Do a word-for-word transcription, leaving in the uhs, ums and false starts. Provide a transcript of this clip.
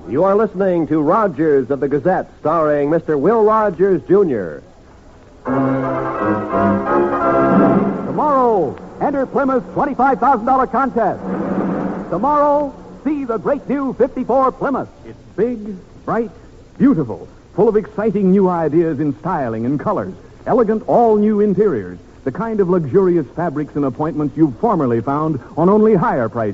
You are listening to Rogers of the Gazette, starring Mister Will Rogers, Junior Tomorrow, enter Plymouth's twenty-five thousand dollars contest. Tomorrow, see the great new fifty-four Plymouth. It's big, bright, beautiful, full of exciting new ideas in styling and colors, elegant all-new interiors, the kind of luxurious fabrics and appointments you've formerly found on only higher price